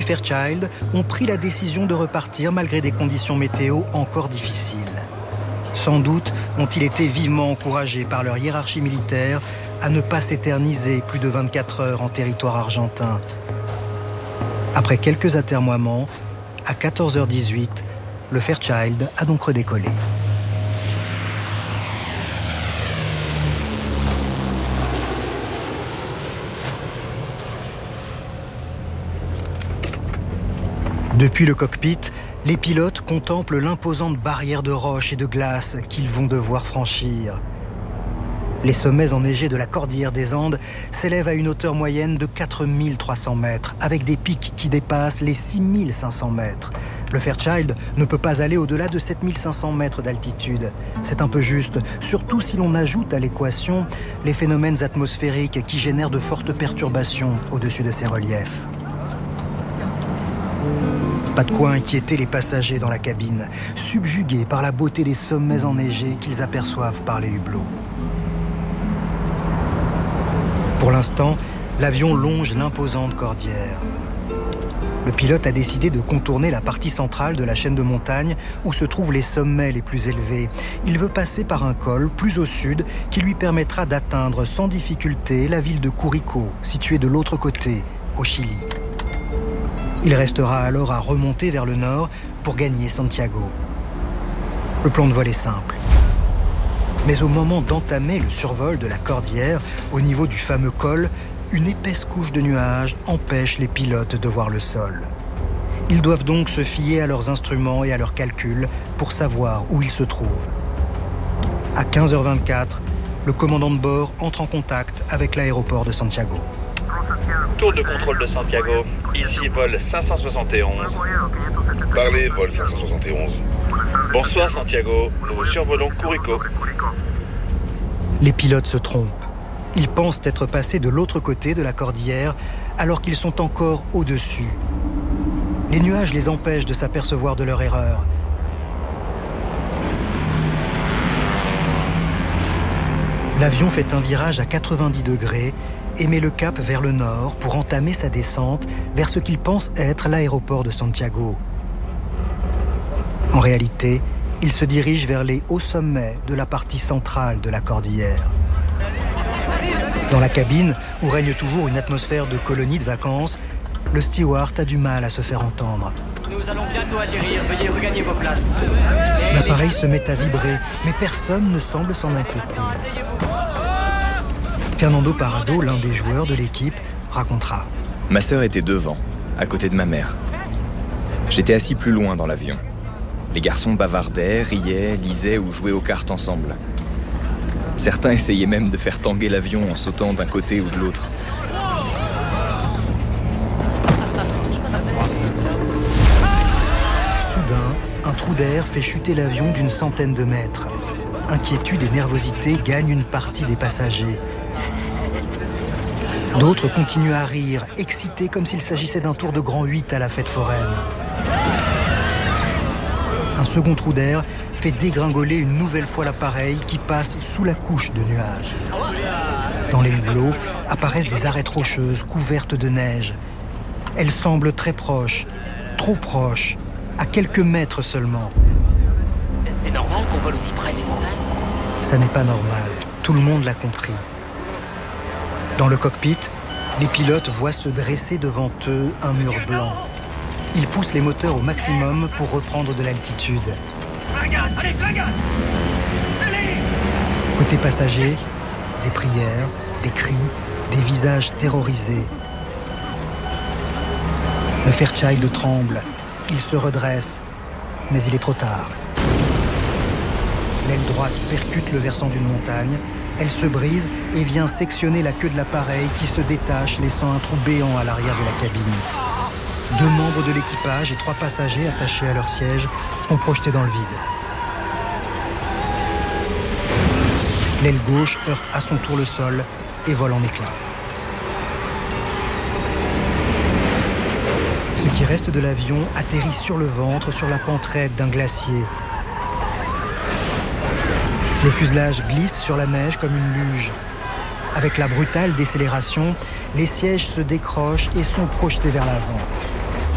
Fairchild ont pris la décision de repartir malgré des conditions météo encore difficiles. Sans doute ont-ils été vivement encouragés par leur hiérarchie militaire à ne pas s'éterniser plus de 24 heures en territoire argentin. Après quelques atermoiements, à 14h18, le Fairchild a donc redécollé. Depuis le cockpit, les pilotes contemplent l'imposante barrière de roches et de glace qu'ils vont devoir franchir. Les sommets enneigés de la cordillère des Andes s'élèvent à une hauteur moyenne de 4300 mètres, avec des pics qui dépassent les 6500 mètres. Le Fairchild ne peut pas aller au-delà de 7500 mètres d'altitude. C'est un peu juste, surtout si l'on ajoute à l'équation les phénomènes atmosphériques qui génèrent de fortes perturbations au-dessus de ces reliefs. Pas de quoi inquiéter les passagers dans la cabine, subjugués par la beauté des sommets enneigés qu'ils aperçoivent par les hublots. Pour l'instant, l'avion longe l'imposante cordillère. Le pilote a décidé de contourner la partie centrale de la chaîne de montagnes où se trouvent les sommets les plus élevés. Il veut passer par un col plus au sud qui lui permettra d'atteindre sans difficulté la ville de Curicó, située de l'autre côté, au Chili. Il restera alors à remonter vers le nord pour gagner Santiago. Le plan de vol est simple. Mais au moment d'entamer le survol de la cordillère, au niveau du fameux col, une épaisse couche de nuages empêche les pilotes de voir le sol. Ils doivent donc se fier à leurs instruments et à leurs calculs pour savoir où ils se trouvent. À 15h24, le commandant de bord entre en contact avec l'aéroport de Santiago. Tour de contrôle de Santiago, ici vol 571. Parlez, vol 571. Bonsoir Santiago, nous survolons Curicó. Les pilotes se trompent. Ils pensent être passés de l'autre côté de la cordillère alors qu'ils sont encore au-dessus. Les nuages les empêchent de s'apercevoir de leur erreur. L'avion fait un virage à 90 degrés et met le cap vers le nord pour entamer sa descente vers ce qu'il pense être l'aéroport de Santiago. En réalité, il se dirige vers les hauts sommets de la partie centrale de la cordillère. Dans la cabine, où règne toujours une atmosphère de colonie de vacances, le steward a du mal à se faire entendre. Nous allons bientôt atterrir, veuillez regagner vos places. L'appareil se met à vibrer, mais personne ne semble s'en inquiéter. Fernando Parrado, l'un des joueurs de l'équipe, racontera. Ma sœur était devant, à côté de ma mère. J'étais assis plus loin dans l'avion. Les garçons bavardaient, riaient, lisaient ou jouaient aux cartes ensemble. Certains essayaient même de faire tanguer l'avion en sautant d'un côté ou de l'autre. Soudain, un trou d'air fait chuter l'avion d'une centaine de mètres. Inquiétude et nervosité gagnent une partie des passagers. D'autres continuent à rire, excités comme s'il s'agissait d'un tour de grand 8 à la fête foraine. Un second trou d'air fait dégringoler une nouvelle fois l'appareil qui passe sous la couche de nuages. Dans les hublots apparaissent des arêtes rocheuses couvertes de neige. Elles semblent très proches, trop proches, à quelques mètres seulement. C'est normal qu'on vole aussi près des montagnes ? Ça n'est pas normal, tout le monde l'a compris. Dans le cockpit, les pilotes voient se dresser devant eux un mur blanc. Ils poussent les moteurs au maximum pour reprendre de l'altitude. Plein gaz, allez, plein gaz ! Allez ! Côté passager, des prières, des cris, des visages terrorisés. Le Fairchild tremble, il se redresse, mais il est trop tard. L'aile droite percute le versant d'une montagne. Elle se brise et vient sectionner la queue de l'appareil qui se détache, laissant un trou béant à l'arrière de la cabine. 2 membres de l'équipage et 3 passagers attachés à leur siège sont projetés dans le vide. L'aile gauche heurte à son tour le sol et vole en éclats. Ce qui reste de l'avion atterrit sur le ventre, sur la pente raide d'un glacier. Le fuselage glisse sur la neige comme une luge. Avec la brutale décélération, les sièges se décrochent et sont projetés vers l'avant.